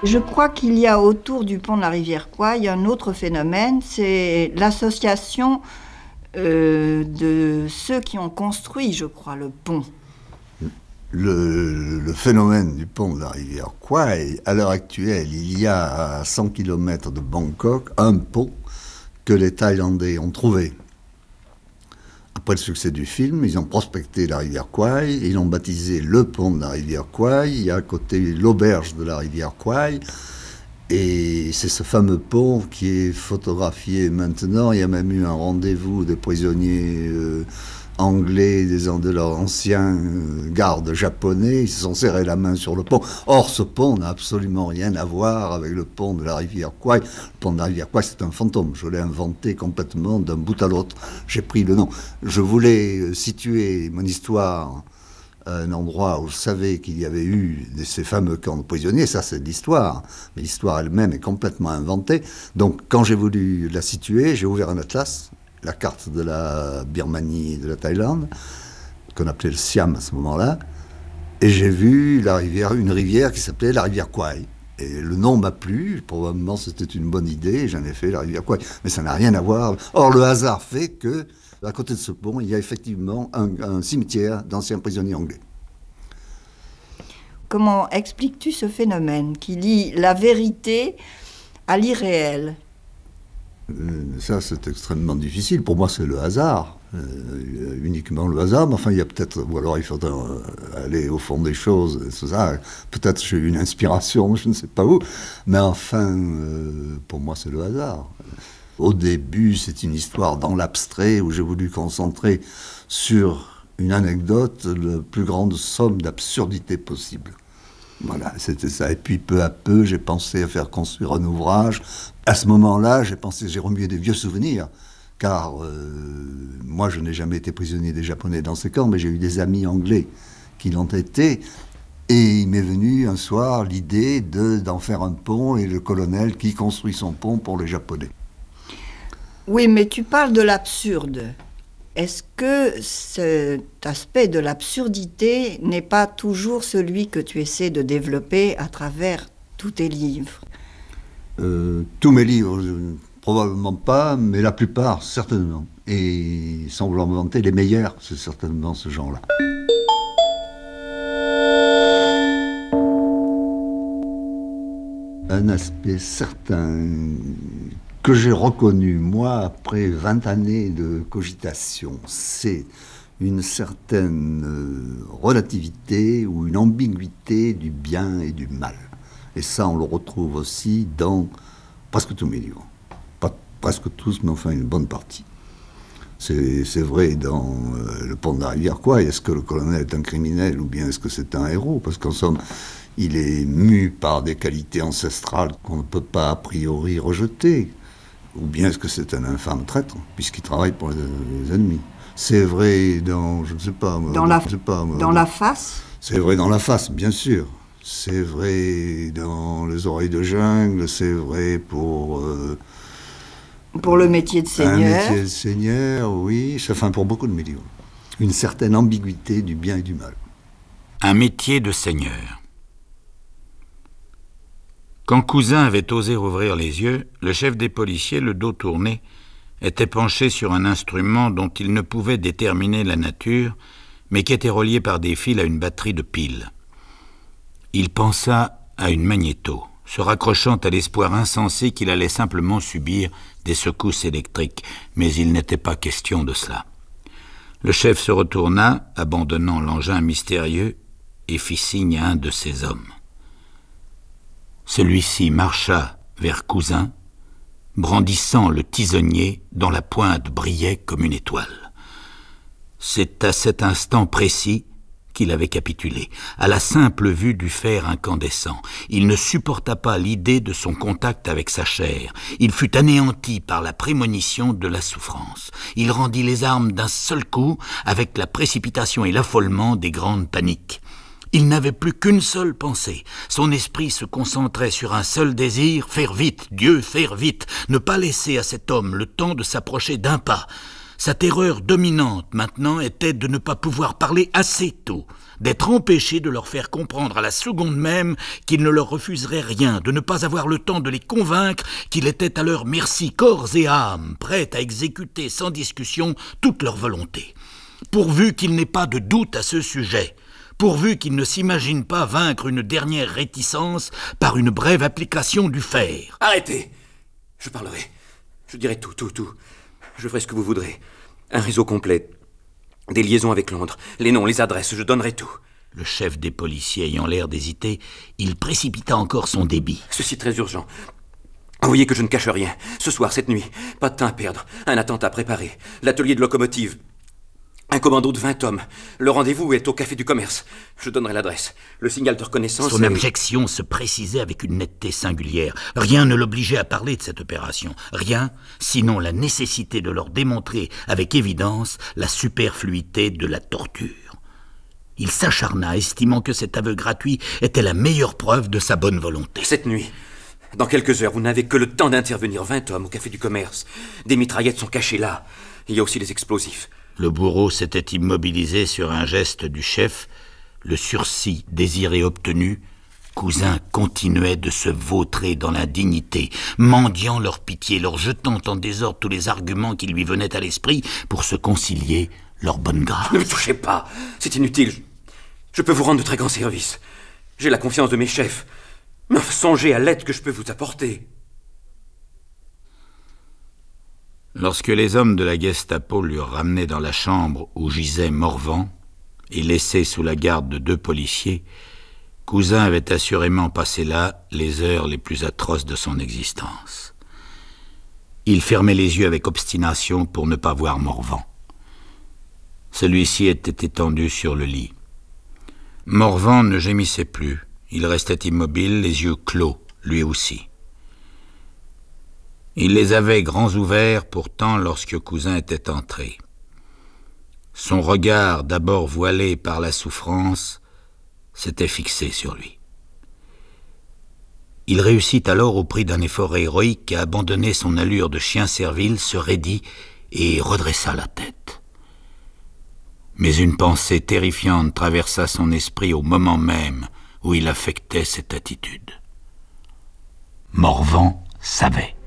Je crois qu'il y a autour du pont de la rivière Kouai un autre phénomène, c'est l'association de ceux qui ont construit, je crois, le pont. Le phénomène du pont de la rivière Kouai, à l'heure actuelle, il y a à 100 km de Bangkok un pont que les Thaïlandais ont trouvé. Après le succès du film, ils ont prospecté la rivière Kouai, ils l'ont baptisé le pont de la rivière Kouai, il y a à côté l'auberge de la rivière Kouai, et c'est ce fameux pont qui est photographié maintenant. Il y a même eu un rendez-vous des prisonniers anglais, de leurs anciens gardes japonais, ils se sont serrés la main sur le pont. Or, ce pont n'a absolument rien à voir avec le pont de la rivière Kouai. Le pont de la rivière Kouai, c'est un fantôme. Je l'ai inventé complètement d'un bout à l'autre. J'ai pris le nom. Je voulais situer mon histoire à un endroit où je savais qu'il y avait eu ces fameux camps de prisonniers. Ça, c'est l'histoire. Mais l'histoire elle-même est complètement inventée. Donc, quand j'ai voulu la situer, j'ai ouvert un atlas, la carte de la Birmanie et de la Thaïlande, qu'on appelait le Siam à ce moment-là, et j'ai vu une rivière qui s'appelait la rivière Kouai. Et le nom m'a plu, probablement c'était une bonne idée, et j'en ai fait la rivière Kouai. Mais ça n'a rien à voir. Or, le hasard fait que, à côté de ce pont, il y a effectivement un cimetière d'anciens prisonniers anglais. Comment expliques-tu ce phénomène qui lie la vérité à l'irréel ? Ça, c'est extrêmement difficile. Pour moi, c'est le hasard. Uniquement le hasard. Mais enfin, il y a peut-être... Ou alors, il faudrait aller au fond des choses. Tout ça. Peut-être j'ai eu une inspiration, je ne sais pas où. Mais enfin, pour moi, c'est le hasard. Au début, c'est une histoire dans l'abstrait où j'ai voulu concentrer sur une anecdote la plus grande somme d'absurdité possible. Voilà, c'était ça. Et puis, peu à peu, j'ai pensé à faire construire un ouvrage. À ce moment-là, j'ai remué des vieux souvenirs, car moi, je n'ai jamais été prisonnier des Japonais dans ces camps, mais j'ai eu des amis anglais qui l'ont été. Et il m'est venu un soir l'idée d'en faire un pont, et le colonel qui construit son pont pour les Japonais. Oui, mais tu parles de l'absurde. Est-ce que cet aspect de l'absurdité n'est pas toujours celui que tu essaies de développer à travers tous tes livres ? Tous mes livres, probablement pas, mais la plupart, certainement. Et sans vouloir me vanter, les meilleurs, c'est certainement ce genre-là. Un aspect certain que j'ai reconnu, moi, après 20 années de cogitation, c'est une certaine relativité ou une ambiguïté du bien et du mal. Et ça, on le retrouve aussi dans presque tous mes livres. Pas presque tous, mais enfin une bonne partie. C'est vrai dans le pont de la rivière Kouai. Est-ce que le colonel est un criminel ou bien est-ce que c'est un héros ? Parce qu'en somme, il est mu par des qualités ancestrales qu'on ne peut pas a priori rejeter. Ou bien est-ce que c'est un infâme traître, puisqu'il travaille pour les ennemis. C'est vrai dans, je ne sais pas... Dans la face ? C'est vrai dans la face, bien sûr. C'est vrai dans les oreilles de jungle, c'est vrai pour le métier de seigneur. Un métier de seigneur, oui. Enfin, pour beaucoup de mes livres. Une certaine ambiguïté du bien et du mal. Un métier de seigneur. Quand Cousin avait osé rouvrir les yeux, le chef des policiers, le dos tourné, était penché sur un instrument dont il ne pouvait déterminer la nature, mais qui était relié par des fils à une batterie de piles. Il pensa à une magnéto, se raccrochant à l'espoir insensé qu'il allait simplement subir des secousses électriques, mais il n'était pas question de cela. Le chef se retourna, abandonnant l'engin mystérieux, et fit signe à un de ses hommes. Celui-ci marcha vers Cousin, brandissant le tisonnier dont la pointe brillait comme une étoile. C'est à cet instant précis qu'il avait capitulé, à la simple vue du fer incandescent. Il ne supporta pas l'idée de son contact avec sa chair. Il fut anéanti par la prémonition de la souffrance. Il rendit les armes d'un seul coup, avec la précipitation et l'affolement des grandes paniques. Il n'avait plus qu'une seule pensée. Son esprit se concentrait sur un seul désir, faire vite, Dieu, faire vite, ne pas laisser à cet homme le temps de s'approcher d'un pas. Sa terreur dominante maintenant était de ne pas pouvoir parler assez tôt, d'être empêché de leur faire comprendre à la seconde même qu'il ne leur refuserait rien, de ne pas avoir le temps de les convaincre qu'il était à leur merci corps et âme, prêt à exécuter sans discussion toute leur volonté. Pourvu qu'il n'ait pas de doute à ce sujet, pourvu qu'il ne s'imagine pas vaincre une dernière réticence par une brève application du fer. Arrêtez! Je parlerai. Je dirai tout. Je ferai ce que vous voudrez. Un réseau complet. Des liaisons avec Londres. Les noms, les adresses, je donnerai tout. Le chef des policiers ayant l'air d'hésiter, il précipita encore son débit. Ceci très urgent. Vous voyez que je ne cache rien. Ce soir, cette nuit, pas de temps à perdre. Un attentat préparé. L'atelier de locomotive. Un commando de 20 hommes. Le rendez-vous est au Café du Commerce. Je donnerai l'adresse. Le signal de reconnaissance... Son abjection se précisait avec une netteté singulière. Rien ne l'obligeait à parler de cette opération. Rien, sinon la nécessité de leur démontrer avec évidence la superfluité de la torture. Il s'acharna, estimant que cet aveu gratuit était la meilleure preuve de sa bonne volonté. Cette nuit, dans quelques heures, vous n'avez que le temps d'intervenir. 20 hommes au Café du Commerce. Des mitraillettes sont cachées là. Il y a aussi des explosifs. Le bourreau s'était immobilisé sur un geste du chef. Le sursis désiré obtenu, Cousin continuait de se vautrer dans l'indignité, mendiant leur pitié, leur jetant en désordre tous les arguments qui lui venaient à l'esprit pour se concilier leur bonne grâce. Ne me touchez pas, c'est inutile. Je peux vous rendre de très grands services. J'ai la confiance de mes chefs. Mais songez à l'aide que je peux vous apporter. Lorsque les hommes de la Gestapo l'eurent ramené dans la chambre où gisait Morvan et laissé sous la garde de 2 policiers, Cousin avait assurément passé là les heures les plus atroces de son existence. Il fermait les yeux avec obstination pour ne pas voir Morvan. Celui-ci était étendu sur le lit. Morvan ne gémissait plus. Il restait immobile, les yeux clos, lui aussi. Il les avait grands ouverts pourtant lorsque Cousin était entré. Son regard, d'abord voilé par la souffrance, s'était fixé sur lui. Il réussit alors au prix d'un effort héroïque à abandonner son allure de chien servile, se raidit et redressa la tête. Mais une pensée terrifiante traversa son esprit au moment même où il affectait cette attitude. Morvan savait.